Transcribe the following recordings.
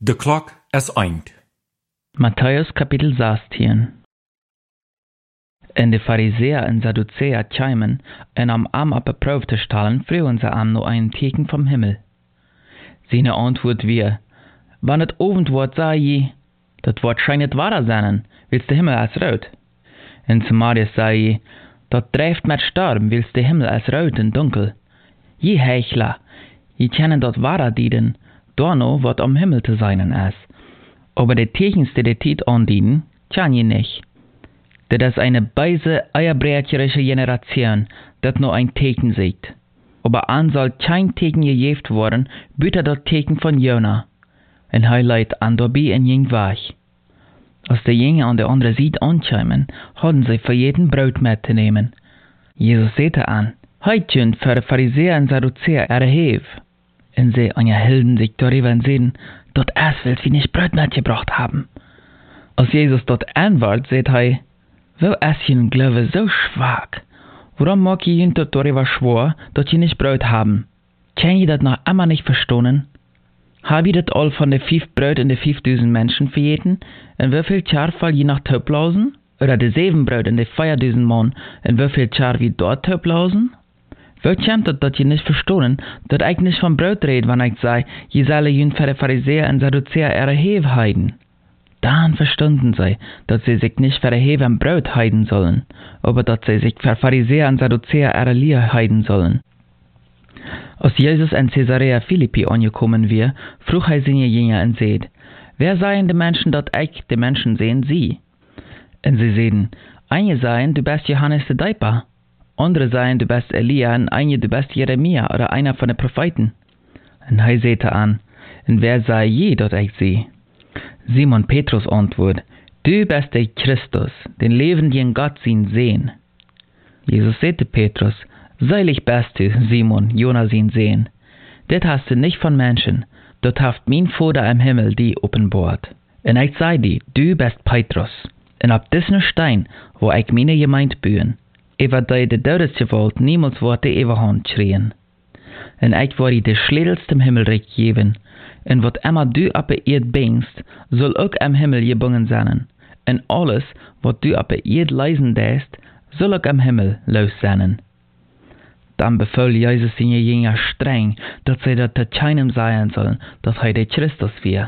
De klok is eind. Matthäus Kapitel 16. En de Pharisäer en Sadduzäer tjeimen, en am Arm op Proef te stellen, vroegen ze am noch ein Teken vom Himmel. Seine Antwort wir, wann het Abend wordt, zei je, dat wordt schijnet wahr zijn, wils de Himmel als rood. En zu Marius zei je, dat drijft met storm, wils de Himmel als rood en dunkel. Je Heuchler, je kennen dat wahr dienen, dorno wat am Himmel te zijn is. Aber de Tekens, die de Tiet andienen, ken je nicht. Dat is eine beise, eierbrecherische Generation, dat nur ein Teken sieht. Aber an soll kein Teken gejeft worden, büter dat Teken von Jona. En hij leidt an dabei en ging weg. Als de Jünger an der andere Seite anscheimen, hadden sie für jeden Brot mitzunehmen. Jesus sagte an, heute für Pharisäer und Sadduzäer erheb. Und sie hielten sich darüber und sagten, dort erst will sie nicht Brot mitgebracht haben. Als Jesus dort antwortet, sagt er, wo ist ihr Glaube so schwach? Warum mag ihr dort darüber schwor, dass ihr nicht Brot haben? Kann ihr das noch immer nicht verstehen? Hab ihr das all von den 5 Brot und den 5000 Menschen verjeten? Und wie viel Char fall je nach Töplausen? Oder die 7 Brot und die 4000 Mann, und wie viel Char wie dort Töplausen? Wo kommt das, dass ihr nicht verstehen, dass ich nicht von Brot rede, wenn ich sage, ihr sollt jün für die Pharisäer und Sadduzäer erheben heiden? Dann verstanden sie, dass sie sich nicht für erheben Brot heiden sollen, aber dass sie sich für Pharisäer und Sadduzäer erliehen heiden sollen. Als Jesus in Caesarea Philippi angekommen war, frug er seine Jünger und sagt, wer seien die Menschen, dass ich die Menschen sehen, sie? Und sie sagten, einige seien, du bist Johannes der Täufer, andere seien, du bist Elia, und einige, du bist Jeremia oder einer von den Propheten. Und er sagte an, und wer sei je, dass ich sie? Simon Petrus antwortet, du bist der Christus, den lebendigen Gott sehen. Jesus sagte Petrus, selig bist du, Simon, Jonas sehen. Das hast du nicht von Menschen, dort haft mein Vater im Himmel die offenbart. Und ich sei dir, du bist Petrus, und ab diesen Stein, wo ich meine Gemeinde bühen, über die de Todesgewalt niemals wird die Eberhand schrien. Und ich werde dir Schlädelst im Himmelreich geben, und wat immer du op de Erd bringst, soll ook im Himmel gebungen sein. Und alles, wat du op de Erd leisen dest, soll ook im Himmel los sein. Dann befahl Jesus seine Jünger streng, dass sie das keinem sagen sollen, dass er der Christus wäre.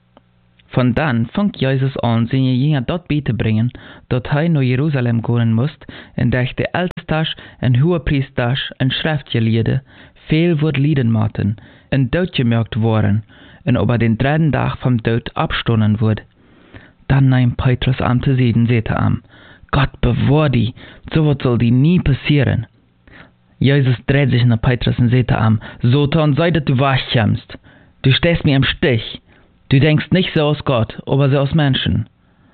Von dann fängt Jesus an, seine Jünger dort beizubringen, dass er nach Jerusalem gehen muss, und durch die Ältestasch und Hohepriestasch und Schriftgelehrte viel wird Lieden machen, und dort gemerkt worden, und über den 3. Tag vom Tod abstoßen wird. Dann nahm Petrus an zu sehen, sagte er, Gott bewahr die, so was soll die nie passieren. Jesus dreht sich nach Petrus und sagte ihm, Satan, sei, dass du wachkommst. Du stehst mir im Stich. Du denkst nicht so aus Gott, aber so aus Menschen.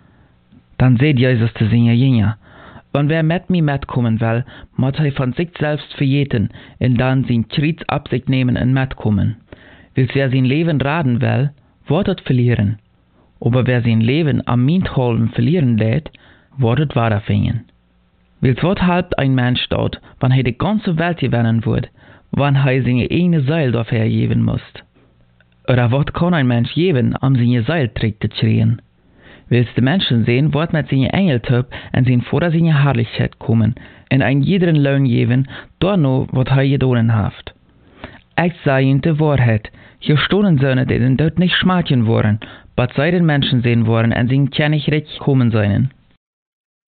Dann sagt Jesus zu seinen Jüngern, und wer mit mir mitkommen will, muss er von sich selbst verjeten und dann sein Kreuz ab sich nehmen und mitkommen. Wils wer sein Leben raten will, wird es verlieren. Aber wer sein Leben am Mintholm verlieren lädt, wird es weiterfinden. Wils wat halbt ein Mensch dort, wann er die ganze Welt gewinnen wird, wann er seine eigene Seil dafür geben muss? Oder wat kann ein Mensch geben, seine Seil trägt zu schreien? Willst die Menschen sehen, wird mit seinem Engeltyp und sein Vater seine Herrlichkeit kommen, und ein jeden Lohn geben, dorno, wat er gedonen haft. Ich sage ihnen die Wahrheit, hier stoßen Söhne, die den Tod nicht schmachen wollen, aber sie den Menschen sehen wollen und sie Königreich kommen sollen.